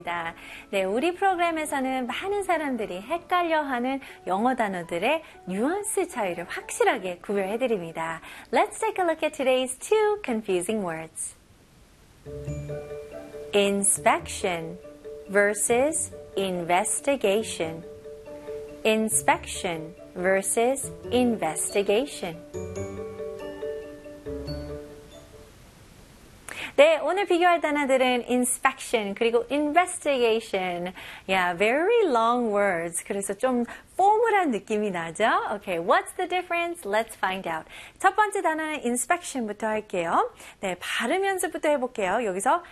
네, 우리 프로그램에서는 많은 사람들이 헷갈려하는 영어 단어들의 뉘앙스 차이를 확실하게 구별해드립니다. Let's take a look at today's two confusing words. Inspection versus investigation. Inspection versus investigation. 네, 오늘 비교할 단어들은 inspection 그리고 investigation. Yeah, very long words. 그래서 좀 포멀한 느낌이 나죠? Okay, what's the difference? Let's find out. 첫 번째 단어는 inspection부터 할게요. 네, 발음 연습부터 해볼게요. 여기서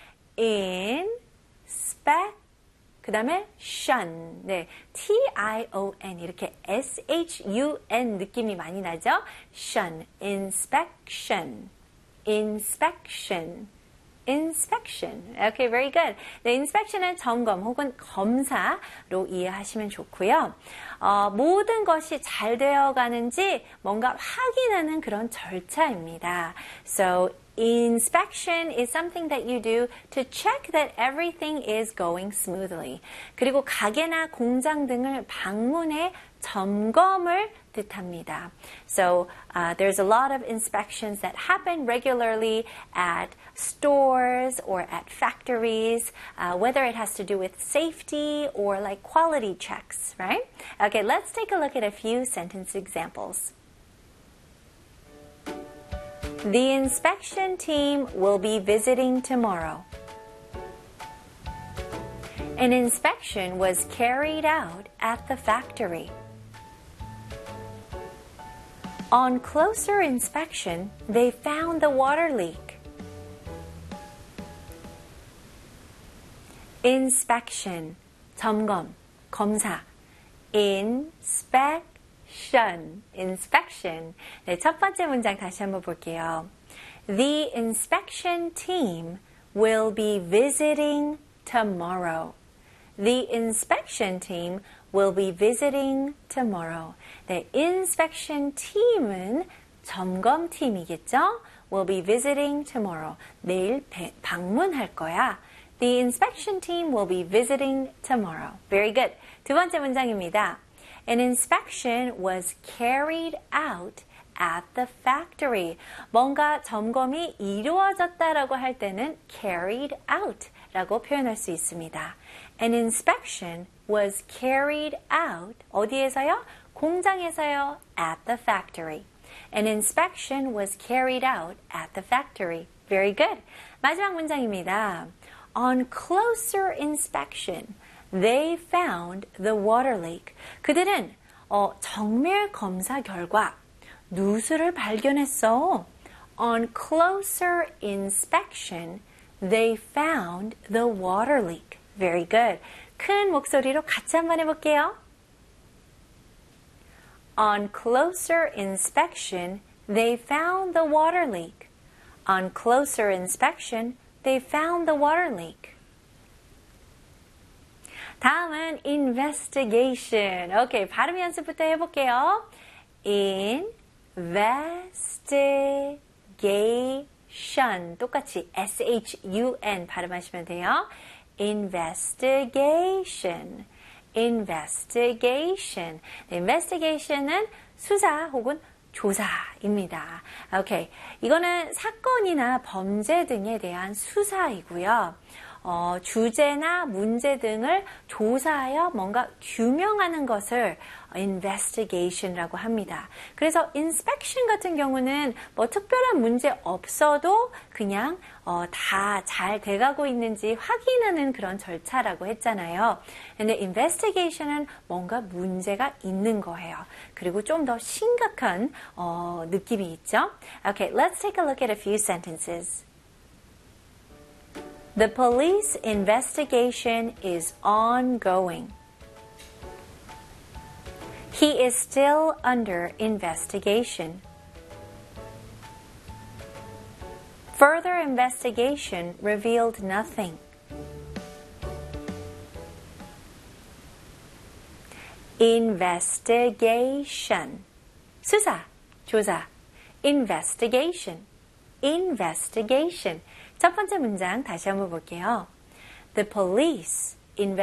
inspect 그 다음에 shun. 네, T-I-O-N 이렇게 S-H-U-N 느낌이 많이 나죠? shun, inspection, inspection. Inspection. Okay, very good. 네, inspection은 점검 혹은 검사로 이해하시면 좋고요. 모든 것이 잘 되어가는지 뭔가 확인하는 그런 절차입니다. So, inspection is something that you do to check that everything is going smoothly. 그리고 가게나 공장 등을 방문해 점검을 뜻합니다. So there's a lot of inspections that happen regularly at stores or at factories, whether it has to do with safety or like quality checks, right? Okay, let's take a look at a few sentence examples. The inspection team will be visiting tomorrow. An inspection was carried out at the factory. On closer inspection, they found the water leak. Inspection, 점검, 검사. Inspection, inspection. 네, 첫 번째 문장 다시 한번 볼게요. The inspection team will be visiting tomorrow. The inspection team will be visiting tomorrow. 네, inspection team은 점검팀이겠죠? Will be visiting tomorrow. 내일 방문할 거야. The inspection team will be visiting tomorrow. Very good. 두 번째 문장입니다. An inspection was carried out at the factory. 뭔가 점검이 이루어졌다라고 할 때는 carried out 라고 표현할 수 있습니다. An inspection was carried out. 어디에서요? 공장에서요. At the factory. An inspection was carried out at the factory. Very good. 마지막 문장입니다. On closer inspection, they found the water leak. 그들은 정밀 검사 결과 누수를 발견했어. On closer inspection, they found the water leak. Very good. 큰 목소리로 같이 한번 해볼게요. On closer inspection, they found the water leak. On closer inspection, they found the water leak. 다음은 investigation. 오케이, 발음 연습부터 해볼게요. investigation. 똑같이 S-H-U-N 발음하시면 돼요. investigation. investigation. 네, investigation은 수사 혹은 조사입니다. 오케이. 이거는 사건이나 범죄 등에 대한 수사이고요. 주제나 문제 등을 조사하여 뭔가 규명하는 것을 investigation이라고 합니다. 그래서 inspection 같은 경우는 뭐 특별한 문제 없어도 그냥 다 잘 돼가고 있는지 확인하는 그런 절차라고 했잖아요. 근데 investigation은 뭔가 문제가 있는 거예요. 그리고 좀 더 심각한 느낌이 있죠. Okay, let's take a look at a few sentences. The police investigation is ongoing. He is still under investigation. Further investigation revealed nothing. Investigation. 수사, 조사. Investigation. Investigation. 첫 번째 문장 다시 한번 볼게요. The police